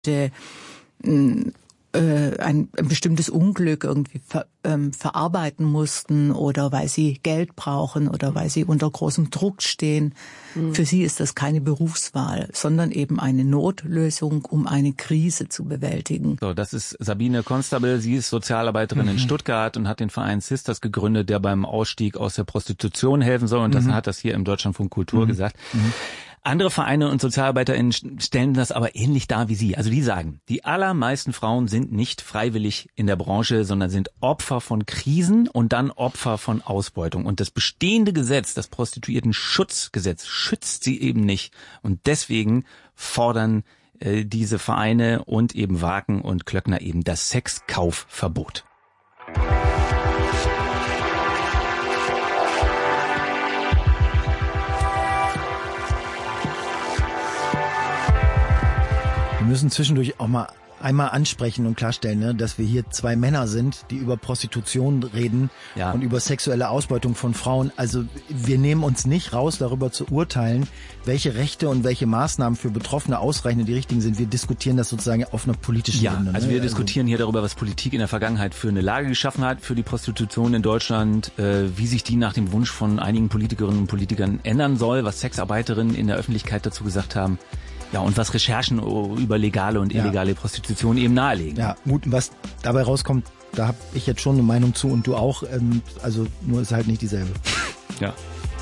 ein bestimmtes Unglück irgendwie verarbeiten mussten oder weil sie Geld brauchen oder weil sie unter großem Druck stehen. Für sie ist das keine Berufswahl, sondern eben eine Notlösung, um eine Krise zu bewältigen. So, das ist Sabine Constable. Sie ist Sozialarbeiterin in Stuttgart und hat den Verein Sisters gegründet, der beim Ausstieg aus der Prostitution helfen soll. Und das hat das hier im Deutschlandfunk Kultur gesagt. Andere Vereine und SozialarbeiterInnen stellen das aber ähnlich dar wie Sie. Also die sagen, die allermeisten Frauen sind nicht freiwillig in der Branche, sondern sind Opfer von Krisen und dann Opfer von Ausbeutung. Und das bestehende Gesetz, das Prostituierten-Schutzgesetz, schützt sie eben nicht. Und deswegen fordern diese Vereine und eben Waken und Klöckner eben das Sexkaufverbot. Wir müssen zwischendurch auch mal einmal ansprechen und klarstellen, ne, dass wir hier zwei Männer sind, die über Prostitution reden und über sexuelle Ausbeutung von Frauen. Also wir nehmen uns nicht raus, darüber zu urteilen, welche Rechte und welche Maßnahmen für Betroffene ausreichend die richtigen sind. Wir diskutieren das sozusagen auf einer politischen Ebene. Also wir diskutieren hier darüber, was Politik in der Vergangenheit für eine Lage geschaffen hat für die Prostitution in Deutschland, wie sich die nach dem Wunsch von einigen Politikerinnen und Politikern ändern soll, was Sexarbeiterinnen in der Öffentlichkeit dazu gesagt haben. Ja, und was Recherchen über legale und illegale Prostitution eben nahelegen. Ja, was dabei rauskommt, da habe ich jetzt schon eine Meinung zu und du auch. Also nur ist halt nicht dieselbe. Ja.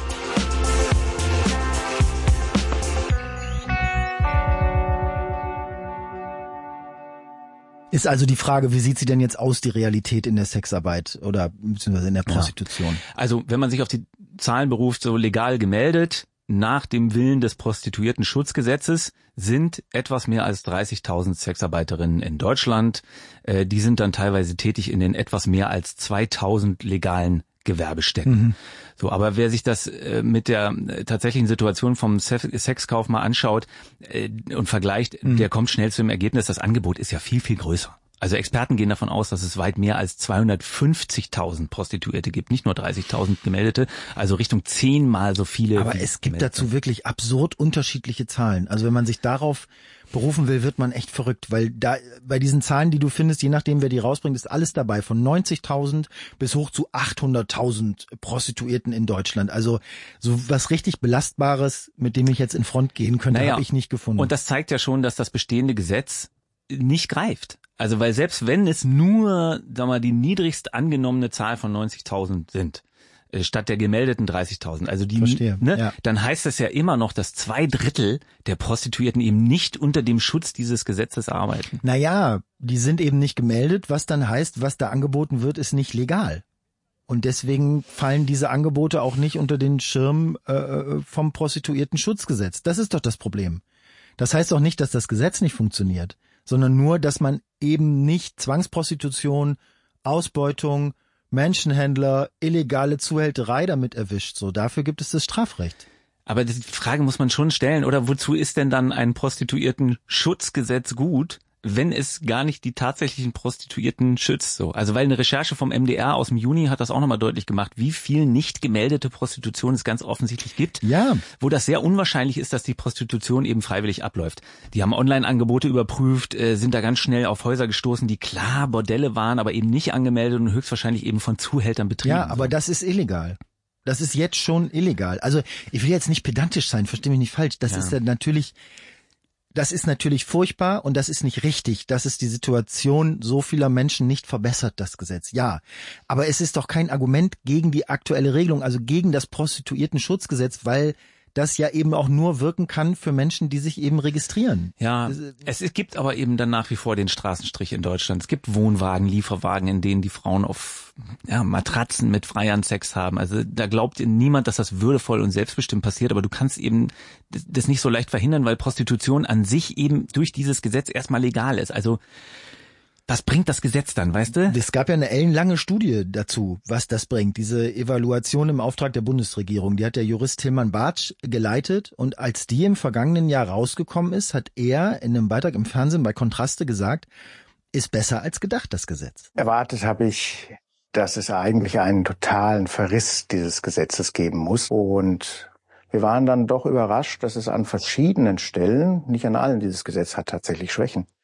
Ist also die Frage, wie sieht sie denn jetzt aus, die Realität in der Sexarbeit oder beziehungsweise in der Prostitution? Ja. Also wenn man sich auf die Zahlen beruft, so legal gemeldet, nach dem Willen des Prostituierten-Schutzgesetzes sind etwas mehr als 30.000 Sexarbeiterinnen in Deutschland. Die sind dann teilweise tätig in den etwas mehr als 2.000 legalen Gewerbestätten. So, aber wer sich das mit der tatsächlichen Situation vom Sexkauf mal anschaut und vergleicht, der kommt schnell zu dem Ergebnis, das Angebot ist ja viel, viel größer. Also Experten gehen davon aus, dass es weit mehr als 250.000 Prostituierte gibt, nicht nur 30.000 Gemeldete, also Richtung 10-mal so viele. Aber es gibt dazu wirklich absurd unterschiedliche Zahlen. Also wenn man sich darauf berufen will, wird man echt verrückt, weil da bei diesen Zahlen, die du findest, je nachdem wer die rausbringt, ist alles dabei, von 90.000 bis hoch zu 800.000 Prostituierten in Deutschland. Also so was richtig Belastbares, mit dem ich jetzt in Front gehen könnte, habe ich nicht gefunden. Und das zeigt ja schon, dass das bestehende Gesetz nicht greift. Also weil selbst wenn es nur, die niedrigst angenommene Zahl von 90.000 sind, statt der gemeldeten 30.000, also die, dann heißt das ja immer noch, dass 2/3 der Prostituierten eben nicht unter dem Schutz dieses Gesetzes arbeiten. Naja, die sind eben nicht gemeldet, was dann heißt, was da angeboten wird, ist nicht legal. Und deswegen fallen diese Angebote auch nicht unter den Schirm vom Prostituierten-Schutzgesetz. Das ist doch das Problem. Das heißt auch nicht, dass das Gesetz nicht funktioniert, sondern nur, dass man eben nicht Zwangsprostitution, Ausbeutung, Menschenhändler, illegale Zuhälterei damit erwischt. So, dafür gibt es das Strafrecht. Aber die Frage muss man schon stellen, oder wozu ist denn dann ein Prostituierten-Schutzgesetz gut, wenn es gar nicht die tatsächlichen Prostituierten schützt? So, also weil eine Recherche vom MDR aus dem Juni hat das auch nochmal deutlich gemacht, wie viel nicht gemeldete Prostitution es ganz offensichtlich gibt, wo das sehr unwahrscheinlich ist, dass die Prostitution eben freiwillig abläuft. Die haben Online-Angebote überprüft, sind da ganz schnell auf Häuser gestoßen, die klar Bordelle waren, aber eben nicht angemeldet und höchstwahrscheinlich eben von Zuhältern betrieben. Ja, aber das ist illegal. Das ist jetzt schon illegal. Also ich will jetzt nicht pedantisch sein, versteh mich nicht falsch. Das ist natürlich furchtbar und das ist nicht richtig, dass es die Situation so vieler Menschen nicht verbessert, das Gesetz. Ja, aber es ist doch kein Argument gegen die aktuelle Regelung, also gegen das Prostituierten-Schutzgesetz, weil das ja eben auch nur wirken kann für Menschen, die sich eben registrieren. Ja, es gibt aber eben dann nach wie vor den Straßenstrich in Deutschland. Es gibt Wohnwagen, Lieferwagen, in denen die Frauen auf Matratzen mit Freiern Sex haben. Also da glaubt niemand, dass das würdevoll und selbstbestimmt passiert, aber du kannst eben das nicht so leicht verhindern, weil Prostitution an sich eben durch dieses Gesetz erstmal legal ist. Also was bringt das Gesetz dann, weißt du? Es gab ja eine ellenlange Studie dazu, was das bringt. Diese Evaluation im Auftrag der Bundesregierung, die hat der Jurist Tilman Bartsch geleitet. Und als die im vergangenen Jahr rausgekommen ist, hat er in einem Beitrag im Fernsehen bei Kontraste gesagt, ist besser als gedacht, das Gesetz. Erwartet habe ich, dass es eigentlich einen totalen Verriss dieses Gesetzes geben muss. Und wir waren dann doch überrascht, dass es an verschiedenen Stellen, nicht an allen, dieses Gesetz hat tatsächlich Schwächen.